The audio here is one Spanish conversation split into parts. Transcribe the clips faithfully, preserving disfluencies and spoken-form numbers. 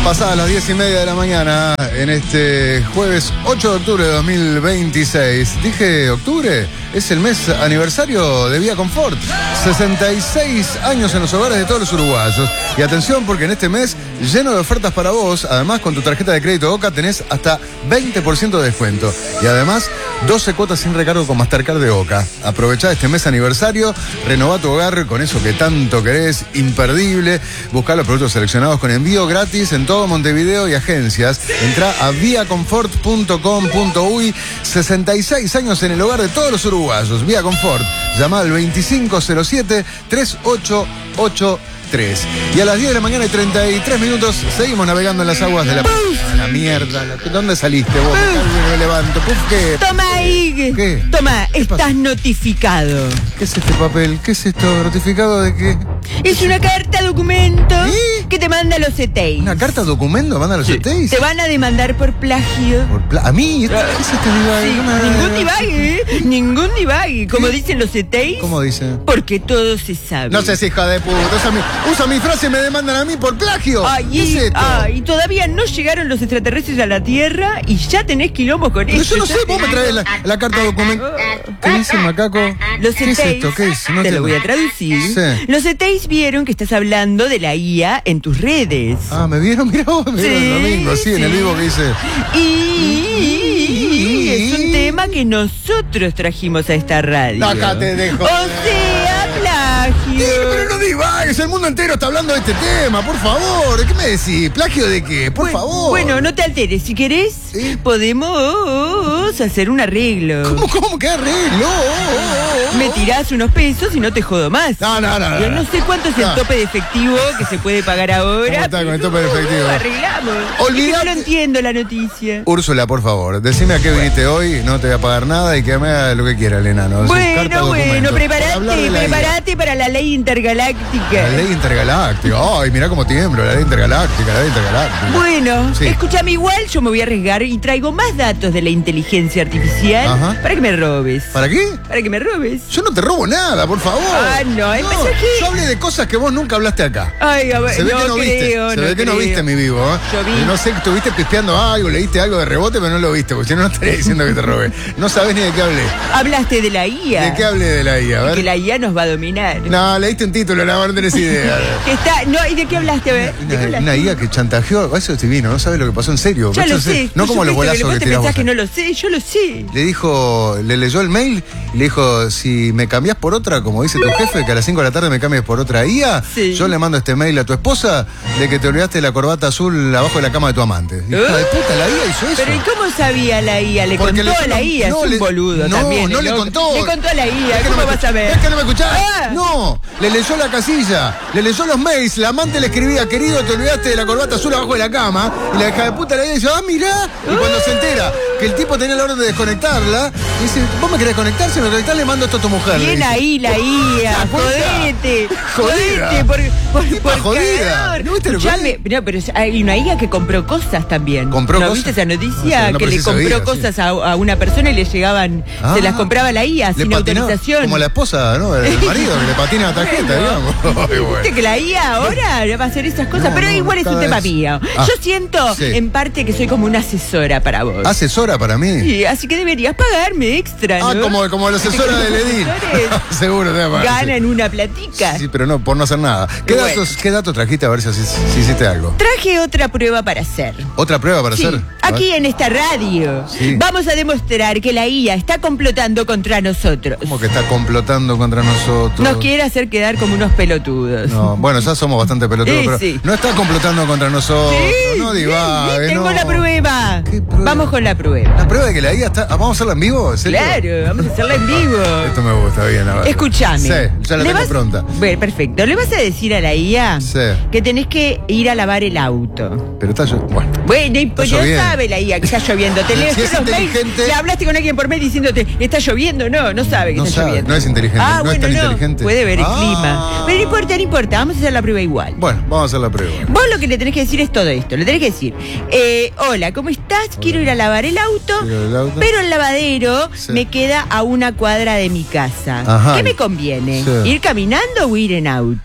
Pasadas las diez y media de la mañana en este jueves ocho de octubre de dos mil veintiséis. Dije octubre, es el mes aniversario de Vía Confort. sesenta y seis años en los hogares de todos los uruguayos. Y atención porque en este mes, lleno de ofertas para vos, además con tu tarjeta de crédito Oca tenés hasta veinte por ciento de descuento. Y además, doce cuotas sin recargo con Mastercard de Oca. Aprovechá este mes aniversario, renová tu hogar con eso que tanto querés, imperdible. Buscá los productos seleccionados con envío gratis en todo Montevideo y agencias. Entrá a vía confort punto com punto uy. sesenta y seis años en el hogar de todos los uruguayos. Vía Confort. Llamá al veinticinco cero siete, treinta y ocho ochenta y tres. Y a las diez de la mañana y treinta y tres minutos seguimos navegando en las aguas de la... A la mierda. ¿Dónde saliste vos? Me, me levanto. Puf, ¿qué? Toma ahí. ¿Qué? Toma, ¿Qué estás pasa? notificado. ¿Qué es este papel? ¿Qué es esto? ¿Notificado de qué? Es una carta documento ¿Y? que te manda los E T I. ¿Una carta documento? ¿Manda a los E T Is? Te van a demandar por plagio. Por pla- ¿A mí? ¿Qué es este divague? Sí, No me- ningún divague, ¿eh? Ningún divague. Como dicen los E T Is. ¿Cómo dice? Porque todo se sabe. No seas hija de puta. Usa mi, usa mi frase y me demandan a mí por plagio. Ay, ¿Qué es esto? ay, todavía no llegaron los extraterrestres a la Tierra y ya tenés quilombos con Pero eso. yo no sé, vos me traes la, la carta documento. ¿Qué dice macaco? Los ¿Qué es E T Is, esto? ¿Qué es? No te entiendo. lo voy a traducir. Sí. Los E T Is vieron que estás hablando de la I A en tus redes. Ah, ¿me vieron? Mirá vos, me vieron Sí, el domingo, sí, en el sí. vivo que hice. Y es un tema que nosotros trajimos a esta radio. Acá te dejo. O sea, plagio. Sí, pero no divagues, el mundo entero está hablando de este tema, por favor. ¿Qué me decís? ¿Plagio de qué? Por Bu- favor. Bueno, no te alteres. Si querés, ¿Sí? podemos hacer un arreglo. ¿Cómo, cómo? ¿Qué arreglo? Me tirás unos pesos y no te jodo más. No, no, no, no. Yo no sé cuánto es No. el tope de efectivo que se puede pagar ahora. ¿Cómo está con el pero tope de efectivo? Arreglamos. Olvidate- Es que no lo entiendo la noticia. Úrsula, por favor, decime a qué viniste hoy, no te voy a pagar nada y que me haga lo que quiera el enano. Es carta Bueno, bueno, documento. Por hablar preparate, de la I A. preparate para la ley intergaláctica. La ley intergaláctica. Ay, mirá cómo tiemblo, la ley intergaláctica, la ley intergaláctica. Bueno, Sí. escúchame, igual yo me voy a arriesgar y traigo más datos de la inteligencia artificial Ajá. para que me robes. ¿Para qué? Para que me robes. Yo no te robo nada, por favor. Ah, no, el mensaje- Yo hablé de cosas que vos nunca hablaste acá. Ay, a ver, Se ve no que no creo, viste. Se no ve que no creo. viste mi vivo, ¿eh? Yo vi. Y no sé, estuviste pispeando algo, leíste algo de rebote, pero no lo viste, porque si no, no estaría diciendo que te robé. No sabés ni de qué hablé. Hablaste de la I A. ¿De qué hablé de la I A? A ver. Que la I A nos va a dominar. No, leíste un título, nada más no tenés idea. Que está, no, ¿y de qué hablaste? A ver, ¿de qué Una, hablaste? una I A que chantajeó, eso es divino, no sabes lo que pasó en serio. Ya Eso lo es- sé. No por como los supuesto, bolazos vos que te tirás pensás vos. que no lo sé, yo lo sé. Le dijo, le leyó el mail y le dijo, si me cambiás por otra, como dice tu jefe, que a las cinco de la tarde me cambies por otra I A, Sí. yo le mando este mail a tu esposa de que te olvidaste de la corbata azul abajo de la cama de tu amante. Hija de puta, la I A hizo eso. Pero ¿y cómo sabía la I A? Le Porque contó le- a la I A, no, es un le- boludo no, también. no el le loco. contó. Le contó a la I A, ¿Es que ¿cómo no me vas a escuchás? ver? ¿Es que no me escuchás? Ah. No, le leyó la casilla, le leyó los mails, la amante le escribía, querido, te olvidaste de la corbata azul abajo de la cama, y la hija de puta le dice, ah, mirá, y cuando se entera que el tipo tenía la orden de desconectarla, dice, ¿vos me querés conectar? Si me conectás, le mando esto a tu mujer. le Bien dice. ahí la I A, puta. jodete, Jodida. jodete, por, por, Tipa por jodida. cagador. ¿No viste lo que Escuchame, no, pero hay una I A que compró cosas también. ¿Compró ¿No cosas? viste esa No noticia? sé, no que le precisé compró vida, sí. cosas a, a una persona y le llegaban, Ah. se las compraba la I A Le sin patinaba, autorización. como la esposa, ¿no? El marido que le patina la tarjeta, digamos. Ay, bueno. Viste que la I A ahora va a hacer esas cosas, No, pero no, igual es un cada tema vez- mío. Ah, Yo siento sí. en parte que soy como una asesora para vos. ¿Asesora para mí? Sí, así que deberías pagarme extra, ¿no? Ah, como, como la asesora del Edil. Asesores Seguro te va a pagar, sí. ganan una platica. Sí, pero no, por no hacer nada. ¿Qué, Bueno. datos, ¿Qué dato trajiste a ver si, si hiciste algo? Traje otra prueba para hacer. ¿Otra prueba para Sí, hacer? A aquí ver. en esta radio Sí. vamos a demostrar que la I A está complotando contra nosotros. ¿Cómo que está complotando contra nosotros? Nos quiere hacer quedar como unos pelotudos. No, bueno, ya somos bastante pelotudos, Sí, pero sí. no está complotando contra nosotros. Sí, no sí, divague, sí, tengo no. la prueba. ¿Qué prueba? Vamos con la prueba. ¿La prueba de que la I A está... ah, ¿vamos a hacerla en vivo? ¿En serio? Claro, vamos a hacerla en vivo. Esto me gusta, bien. A ver. Escuchame. Sí, ya la ¿Le tengo vas- pronta. Bueno, perfecto. ¿Le vas a decir a la I A Sí. que tenés que ir a lavar el auto? Pero está yo... Bueno. Bueno, y pues ya lloviendo. sabe la I A que está lloviendo. Te Si lees es los mails, inteligente- le hablaste con alguien por mail diciéndote, ¿está lloviendo? No, no sabe que No está sabe, lloviendo. no es inteligente, Ah, no es bueno, tan no. inteligente. Puede ver el Ah. clima. Pero no importa, no importa. Vamos a hacer la prueba igual. Bueno, vamos a hacer la prueba. Vos lo que le tenés que decir es todo esto. Le tenés que decir, eh, hola, ¿cómo estás? Quiero ir a lavar el auto, Quiero el auto. pero el lavadero Sí. me queda a una cuadra de mi casa. Ajá. ¿Qué me conviene? Sí. ¿Ir caminando o ir en auto?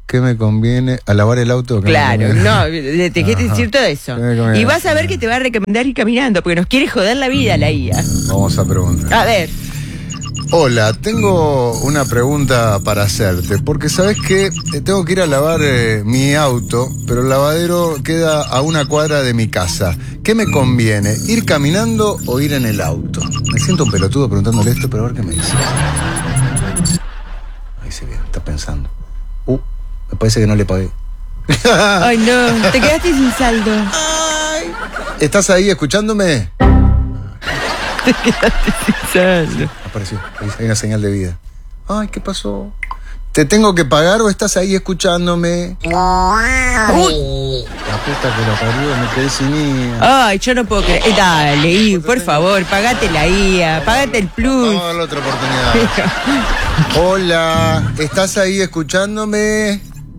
¿Qué me conviene? ¿A lavar el auto? ¿Qué Claro, me no, te quieres decir todo eso. ¿Qué me conviene? Y vas a ver que te va a recomendar ir caminando, porque nos quiere joder la vida la I A. Vamos a preguntar. A ver. Hola, tengo una pregunta para hacerte, porque sabes que tengo que ir a lavar eh, mi auto, pero el lavadero queda a una cuadra de mi casa. ¿Qué me conviene? ¿Ir caminando o ir en el auto? Me siento un pelotudo preguntándole esto, pero a ver qué me dice. Ahí se ve, está pensando. Uh, me parece que no le pagué. Ay, no, te quedaste sin saldo. Ay. ¿Estás ahí escuchándome? Te quedaste sin saldo. Apareció, ahí hay una señal de vida. Ay, ¿qué pasó? ¿Te tengo que pagar o estás ahí escuchándome? Uy. La puta que la parió, me quedé sin I A. Ay, yo no puedo creer. Eh, dale, I A, por favor, pagate la I A, pagate el plus. Vamos a darle otra oportunidad. Hola, ¿estás ahí escuchándome?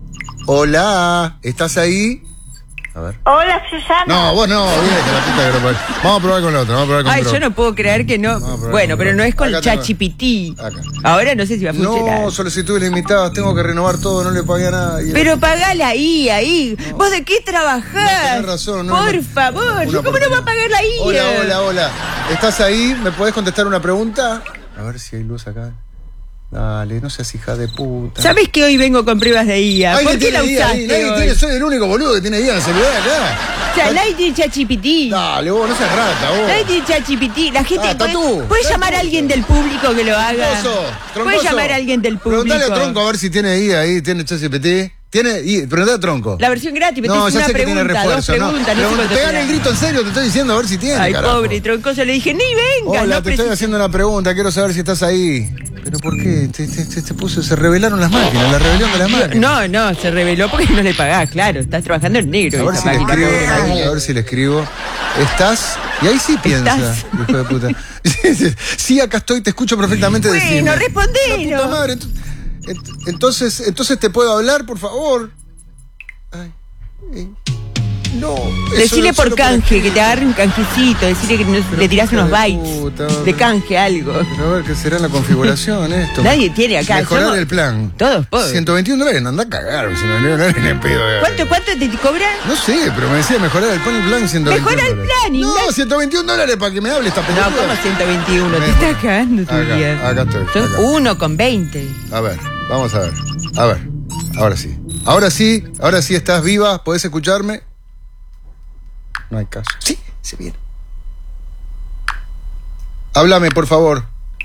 Hola, ¿estás ahí? A ver. Hola, Susana. No, vos no, viene que la puta que lo parió. Vamos a probar con la otra, vamos a probar con Ay, otra. yo no puedo creer que no. No, pero Bueno, no, pero no es con acá tengo- ChatGPT. Acá. Ahora no sé si va a funcionar. No, solicitudes limitadas, tengo que renovar todo, no le pagué a nadie. Pero pagá la I A, I A. ¿Vos de qué trabajás? No, tenés razón, no, Por no. favor, Una ¿cómo no oportunidad. va a pagar la I A? Hola, hola, hola. ¿Estás ahí? ¿Me podés contestar una pregunta? A ver si hay luz acá. Dale, no seas hija de puta. ¿Sabes que hoy vengo con pruebas de I A? Ay, ¿Por que qué la tiene I A ahí, usaste nadie hoy? tiene, soy el único boludo que tiene I A en el celular acá. O sea, nadie tiene ChatGPT. Dale, vos, no seas rata, vos. Nadie tiene ChatGPT. La gente Ah, puede, Tatú, puede Tatú. llamar a alguien del público que lo haga. Troncoso, Puede troncoso. llamar a alguien del público. Preguntale a Tronco a ver si tiene I A ahí, tiene ChatGPT. ¿Tiene? I- Preguntale a Tronco. La versión gratis, me No, tenés ya una sé que tiene pregunta, refuerzo, dos ¿no? preguntas, no, sé Pero cuánto pegan será. el grito en serio, te estoy diciendo a ver si tiene, Ay, carajo. pobre Troncoso, le dije, ni venga. Hola, no te estoy precis- haciendo una pregunta, quiero saber si estás ahí. ¿Pero por qué? Te, te, te, te puso, se revelaron las máquinas, la rebelión de las máquinas. No, no, se reveló porque no le pagás, claro. Estás trabajando en negro. A ver esa si le máquina, escribo, pobre máquina. a ver si le escribo. ¿Estás? Y ahí sí piensa, ¿Estás? hijo de puta. Sí, acá estoy, te escucho perfectamente. Bueno, decime. respondelo. La puta madre. ent- ent- Entonces, entonces te puedo hablar, por favor. Ay, eh, no. eso Decile no- por solo canje, que te escribir. agarre un canjecito, decile que no- Pero le tirás hija unos de bytes puta, de pero- canje, algo. Pero a ver qué será la configuración esto. Nadie tiene acá. Mejorar somos el plan. Todos pobres. ciento veintiún dólares, no anda a cagar, ciento veintiún dólares ni en pedo. eh. ¿Cuánto, cuánto te cobra? No sé, pero me decía mejorar el plan, el plan ciento veintiún Mejora el dólares. plan, No, Ignacio. ciento veintiún dólares para que me hable esta No, película. como ciento veintiuno, te Me- estás cagando tu Acá, día. acá estoy, Son acá. uno con veinte. A ver, vamos a ver. A ver, ahora sí. Ahora sí, ahora sí estás viva, ¿podés escucharme? No hay caso. Sí, se viene. Háblame, por favor.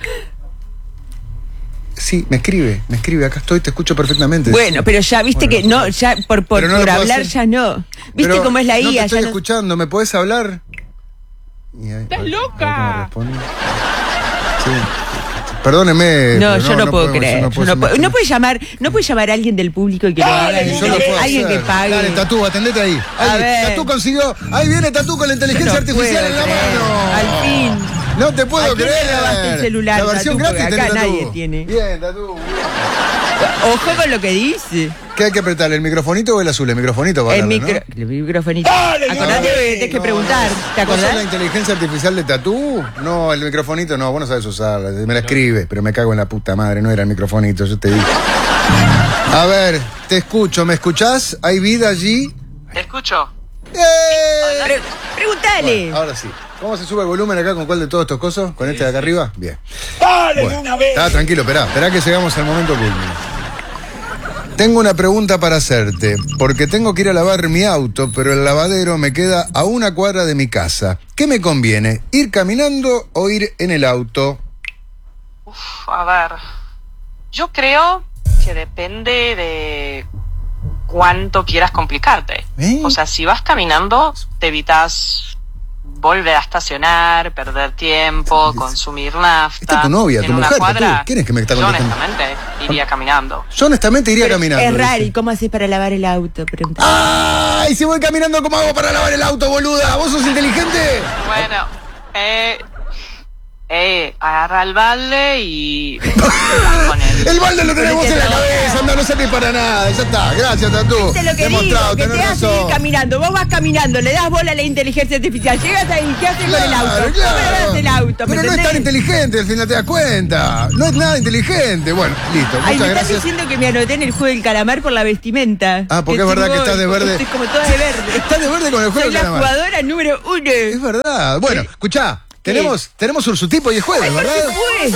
Sí, me escribe, me escribe, acá estoy, te escucho perfectamente. Bueno, pero ya viste Bueno, que no, ya por, por, pero no lo por puedo hablar hacer. ya no. ¿Viste Pero cómo es la no te I A? estoy Ya no- escuchando, ¿me podés hablar? ¡Estás loca! Sí. Perdóneme. No, pero yo no, puedo podemos, creer. yo yo no, puedo, no puede llamar, no puede llamar a alguien del público y que lo haga. Yo lo puedo Alguien hacer. que pague. Dale, Tatú, atendete ahí. A Ahí, ver. Tatú consiguió. Ahí viene Tatú con la inteligencia No artificial puedo en la creer. mano. Al fin. No te puedo ¿A quién le creer. robaste el celular, La versión Tatú? gratis Porque tenés, acá Tatú. nadie tiene. Bien, Tatú. Ojo con lo que dice. ¿Qué hay que apretar? ¿El microfonito o el azul? El microfonito para El, hablarle, micro, ¿no? el microfonito. Acordate que tenés que No, preguntar. no. ¿Te ¿Vos sos la acordás? inteligencia artificial de Tatú? No, el microfonito no, vos no sabes usarla. Me la escribe, pero me cago en la puta madre, no era el microfonito, yo te dije. A ver, te escucho, ¿me escuchás? ¿Hay vida allí? Te escucho. ¡Eh! Pre- pregúntale. Bueno, ahora sí. ¿Cómo se sube el volumen acá con cuál de todos estos cosos? ¿Con este de acá arriba? Bien. Dale Bueno, de una vez. está tranquilo, esperá, esperá que llegamos al momento culmine. Tengo una pregunta para hacerte, porque tengo que ir a lavar mi auto, pero el lavadero me queda a una cuadra de mi casa. ¿Qué me conviene? ¿Ir caminando o ir en el auto? Uf, a ver. Yo creo que depende de cuánto quieras complicarte. ¿Eh? O sea, si vas caminando, te evitas volver a estacionar, perder tiempo, consumir nafta. Esta es tu novia, en tu una mujer, cuadra. Tatú. ¿Quién es que me está Yo contestando? honestamente iría caminando. Yo honestamente iría Pero caminando. es raro. dice. ¿Y cómo haces para lavar el auto? Pregunta. ¡Ay! Si voy caminando, ¿cómo hago para lavar el auto, boluda? ¿Vos sos inteligente? Bueno, eh, eh, agarra el balde y vas con él. El balde lo tenemos en la cabeza, no, no servís para nada. Ya está, gracias, Tatú. Eso es lo que digo, que te hace ir caminando. Vos vas caminando, le das bola a la inteligencia artificial. Llegas ahí, ¿qué haces con el auto? Claro. ¿Cómo le el auto? Pero no es tan inteligente, al final te das cuenta. No es nada inteligente. Bueno, listo, muchas Ay, me gracias. estás diciendo que me anoté en el juego del calamar por la vestimenta. Ah, porque que es verdad tengo- que estás de verde. Estoy como toda de verde. Estás de verde con el juego Soy del la calamar. jugadora número uno. Es verdad. Bueno, escuchá, tenemos, tenemos Ursutipo y es jueves, Ay, por ¿verdad?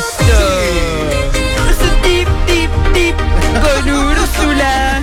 supuesto. Ursutip, tip, tip, con Úrsula.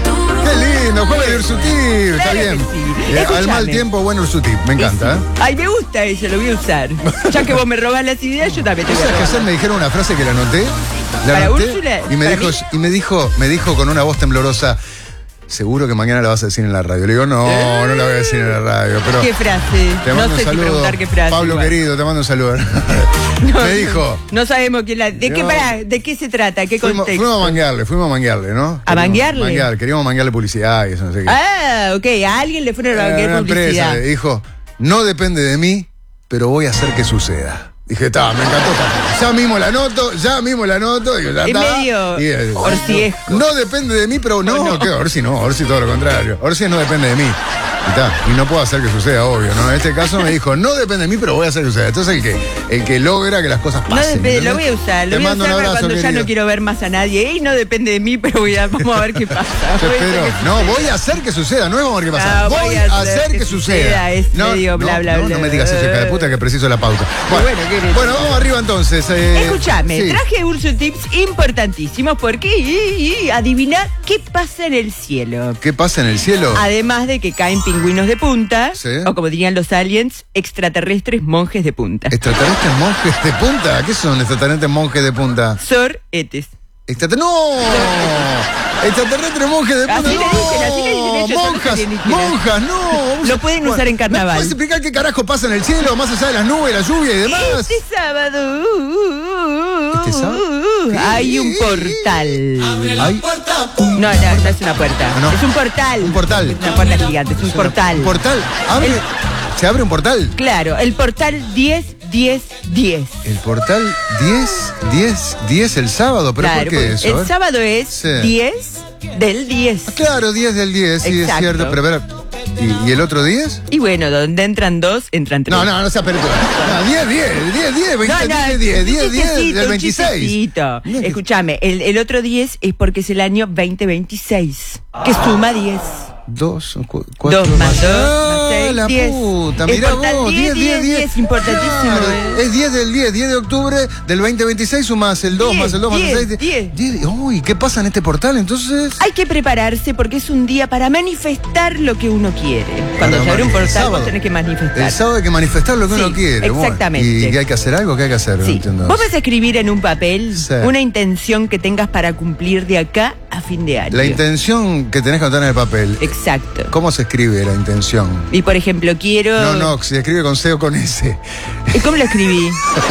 Qué lindo, jueves de Ursutip, está Claro bien. que sí. Eh, al Escúchame. mal tiempo, buen Ursutip, me encanta. ¿eh? Ay, me gusta eso, lo voy a usar. Ya que vos me robás las ideas, yo también te voy a ¿Sabes que robar. ayer me dijeron una frase que la anoté? La ¿Para anoté Úrsula? Y me ¿Para dijo, mí? y me dijo, me dijo con una voz temblorosa, seguro que mañana la vas a decir en la radio. Le digo, no, no la voy a decir en la radio. Pero ¿Qué frase? te mando No un sé si saludo. preguntar qué frase. Pablo igual. querido, te mando un saludo. No, me dijo. No sabemos quién la. ¿De qué No. para? ¿De qué se trata? ¿Qué Fuimos, contexto? fuimos a manguearle, fuimos a manguearle, ¿no? ¿A manguearle? Manguear, queríamos manguearle publicidad y eso, no sé qué. Ah, ok. A alguien le fueron a Eh, banquear una empresa publicidad. le dijo, no depende de mí, pero voy a hacer que suceda. Dije, está, me encantó. Está. Ya mismo la anoto, ya mismo la anoto. Digo, ya Es está. medio Y, eh, orsiesco. No depende de mí, pero no, no. ¿qué? Orsi no, Orsi todo lo contrario. Orsi no depende de mí. Y, está, y no puedo hacer que suceda, obvio, ¿no? En este caso me dijo, no depende de mí, pero voy a hacer que suceda. Entonces el que, el que logra que las cosas No pasen. depende, lo ¿entendés? voy a usar, lo Te voy a mando usar un para abrazo, cuando ya querido. no quiero ver más a nadie. Y no depende de mí, pero voy a, vamos a ver qué pasa. Yo Voy a hacer espero. que No, suceda. voy a hacer que suceda, no es vamos a ver qué pasa. Ah, voy a hacer que suceda. Es no, medio bla, no, bla, no, bla. no me digas eso, hija de puta, que preciso la pauta. Bueno, bueno, ¿qué querés? bueno, vamos arriba entonces. eh, Escúchame, sí. traje Urso Tips importantísimos porque y, y, adivina qué pasa en el cielo. ¿Qué pasa en el cielo? Además de que caen pingüinos de punta, Sí. o como dirían los aliens, extraterrestres monjes de punta. ¿Extraterrestres monjes de punta? ¿Qué son extraterrestres monjes de punta? Sor etes. Extrater- ¡No! Extraterrestres monjes de punta. Así le ¡No! dicen, así le dicen ellos, son Monjas, alienígenas. monjas, no. Lo pueden usar en carnaval. ¿Me puedes explicar qué carajo pasa en el cielo, más allá de las nubes, la lluvia y demás? Este sábado, ¿Este sábado? ¿Qué? hay un portal. Ay, No, no, no es una puerta. Ah, no. Es un portal. Un portal. Es una puerta gigante, es un portal. ¿Un portal? ¿Abre? El- ¿Se abre un portal? Claro, el portal diez, diez, diez. El portal diez, diez, diez el sábado, pero Claro, ¿por qué porque eso? el eh? sábado es Sí. diez del diez. Claro, diez del diez, sí, es Exacto. cierto, pero a ver, ¿y, y el otro diez? Y bueno, donde entran dos, entran tres. No, no, no sea pelotudo. No, diez, diez, diez, diez, No, no, veinte, diez, diez, un diez, chistecito, del un veintiséis. chistecito. Mira que- Escúchame, el, el otro diez es porque es el año veinte veintiséis, que suma diez. Dos, cu- cuatro Dos más dos, Ah, más seis, la diez. puta, El mirá portal vos, diez, diez, diez, diez, diez. importantísimo, Claro, eh. es diez del diez, diez de octubre del veinte veintiséis, sumás el dos, diez, más el dos, más el diez, seis. diez. diez. Uy, ¿qué pasa en este portal entonces? Hay que prepararse porque es un día para manifestar lo que uno quiere. Cuando Para se abre un mani- el portal, sábado. vos tenés que manifestar. El sábado hay que manifestar lo que Sí, uno quiere. bueno. exactamente. ¿Y hay que hacer algo? ¿Qué hay que hacer? No Sí. entiendo. Vos vas a escribir en un papel Sí. una intención que tengas para cumplir de acá a fin de año. La intención que tenés que anotar en el papel. Exacto. ¿Cómo se escribe la intención? Y por ejemplo, quiero. No, no, se escribe con C o con S. ¿Y cómo lo escribí?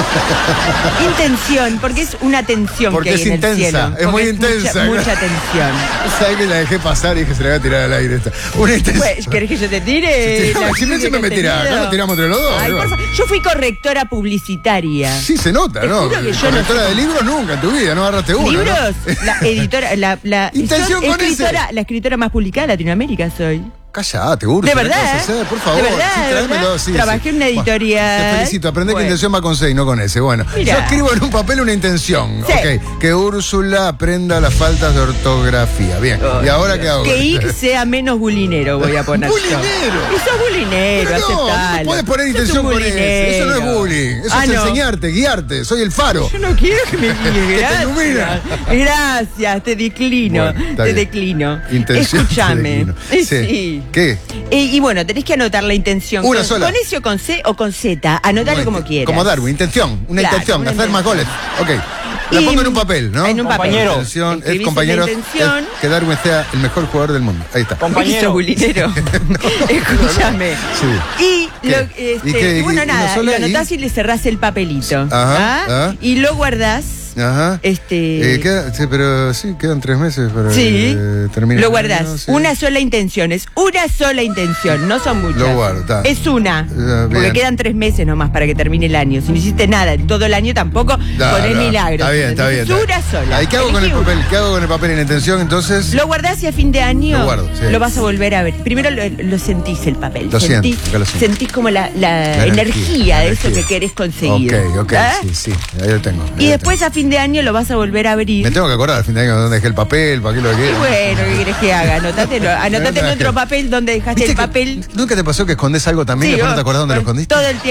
Intención, porque es una tensión Porque que hay es en intensa, el cielo. es muy Porque intensa. Mucha, mucha tensión. ¿Sabes que la dejé pasar y dije se la voy a tirar al aire esta? Una intención. Pues, ¿querés que yo te tire? Sí, la si me- crítica siempre me que tirás, he acá tenido? nos tiramos entre los dos, Ay, ¿no? por favor. Yo fui correctora publicitaria. Sí, se nota, Te ¿no? juro que yo Correctora no sé de libros nunca en tu vida, no agarraste uno. ¿Libros? ¿no? La editora, la, la Intención yo con escritora, la escritora más publicada de Latinoamérica soy. Callate, Urso. De verdad, ¿qué vas a hacer? Por favor. de verdad, sí, de tráemelo, verdad. sí, Trabajé sí. en una Bueno, editorial. te felicito, aprendé que Bueno. intención va con C y no con S. Bueno, Mirá. yo escribo en un papel una intención. Sí. Ok, que Úrsula aprenda las faltas de ortografía. Bien, ¿y ahora qué hago? Que Ick sea menos bulinero, voy a poner yo. ¡Bulinero! Y sos bulinero, Pero no, no aceptalo. te puedes poner Sos intención un con S. Eso no es bullying. Eso Ah, es no. enseñarte, guiarte. Soy el faro. Yo no quiero que me guíes, te ilumina. gracias. Gracias, te declino, Bueno, está te bien. declino. Intención, te Escúchame. declino. Eh, Sí. sí. ¿Qué? Eh, y bueno, tenés que anotar la intención. Una con, sola. ¿Con S o con C o con Z? Anotalo Como como este- quieras. Como Darwin, intención. Una Claro, intención, una hacer más goles. intención. Ok. La Y- pongo en un papel, ¿no? En un papel. Compañero. Intención, es Escribís compañero. la intención. es que Darwin sea el mejor jugador del mundo. Ahí está. Porque sos Compañero. bulinero. Escúchame. Sí. Y, ¿Qué? lo, ¿Y este, qué? y bueno, ¿Y una nada, sola lo anotás y? y le cerrás el papelito. Ajá, ¿Ah? ajá. Y lo guardás Ajá. Este... Eh, queda, sí, pero sí, quedan tres meses para sí. eh, terminar. Lo guardás. No, sí. Una sola intención. Es una sola intención. No son muchas. Lo guardo, está. Es una. Uh, porque quedan tres meses nomás para que termine el año. Si no hiciste nada en todo el año tampoco, Da, ponés da. milagros. Está bien, está bien. Es está una bien. sola. Ahí, ¿qué hago con el Elegí papel? una. ¿Qué hago con el papel en intención entonces? Lo guardás y a fin de año Lo guardo, sí. lo vas a volver a ver. Primero lo, lo sentís el papel. Lo sentís, siento, acá lo siento. sentís como la, la, La energía, energía, de la eso energía. que querés conseguir. Ok, ok, ¿Ah? sí, sí, ahí lo tengo. ahí Y lo después a fin de año lo vas a volver a abrir. Me tengo que acordar al fin de año dónde dejé el papel, para qué lo dejé. Y bueno, ¿qué querés que haga? Anotate, anotate en otro papel donde dejaste ¿Viste el que papel. ¿Nunca te pasó que escondés algo también y Sí, después no te vos, acordás dónde lo por escondiste? todo el tiempo.